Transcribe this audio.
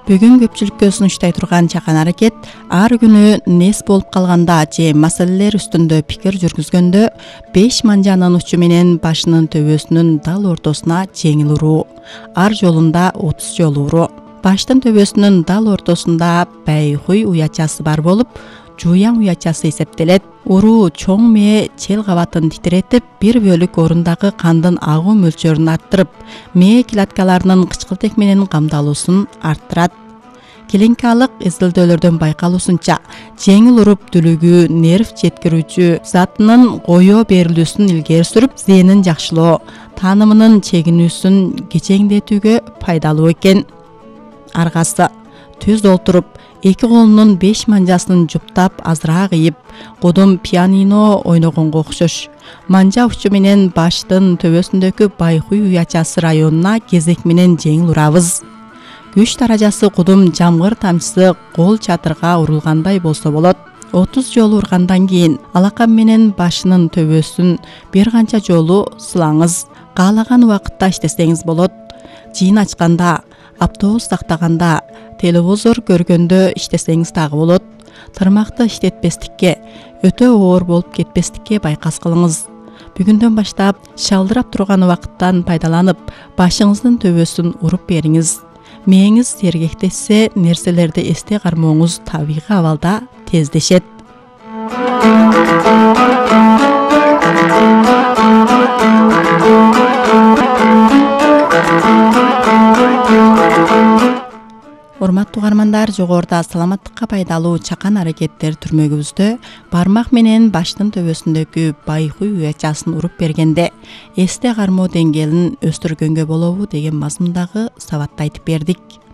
Бүгүн көпчүлүккө сунуштай турган чакан аракет ар күнү нес болуп калганда же маселелер үстүндө пикир жүргүзгөндө 5 манжанын учу менен башынын төбөсүнүн дал ортосуна жеңил уруу, ар жолунда 30 жолу уруу. Баштын төбөсүнүн дал ортосунда байхуй уячасы бар болуп, жуяң уячасы эсептелет. Уруу чоң мээ чел кабатын титиретип, бир бөлүк орундагы кандын агуу мөлчөрүн арттырып, мээ клеткаларынын кычкылтек менен камдалуусун арттырат. Клиникалык изилдөөлөрдөн байкалуусунча, жеңил уруп дүлүгүү нерв жеткирүүчү затынын коё берилүүсүн илгери сүрүп, зээнин жакшылоо, таанымынын чегинүүсүн кечеңдетүүгө пайдалуу экен. Аргасы түз олтуруп, эки колунун 5 манжасын жуптап азыраак ийип, кудум пианино ойногонго окшош. Манжа учу менен баштын төбөсүндөгү байхуй уячасы районуна кезек менен жеңил урабыз. Күч даражасы кудум жамгыр тамчысы кол чатырга урулгандай болсо болот. 30 жолу ургандан кийин алакан менен башынын төбөсүн бир канча жолу сылаңыз. Каалаган убакытта иштесеңиз болот. Жыйын ачканда, автобус тактаганда, телевизор көргөндө иштесеңиз дагы болот. Тырмакты иштетпестикке, өтө оор болуп кетпестикке байкас кылыңыз. Бүгүндөн баштап шалдырап турган убакыттан пайдаланып, башыңыздын төбөсүн уруп бериңиз. Мээңиз сергектешсе, нерселерди эсте кармооңуз табигый абалда тездешет. Урматтуу угармандар, жогоруда саламаттыкка пайдалуу чакан аракеттер түрмөгүбүздө бармак менен баштын төбөсүндөгү байхуй уячасын уруп бергенде эсте кармоо деңгээлин өстүргөнгө болобу деген мазмундагы сабатты айтып бердик.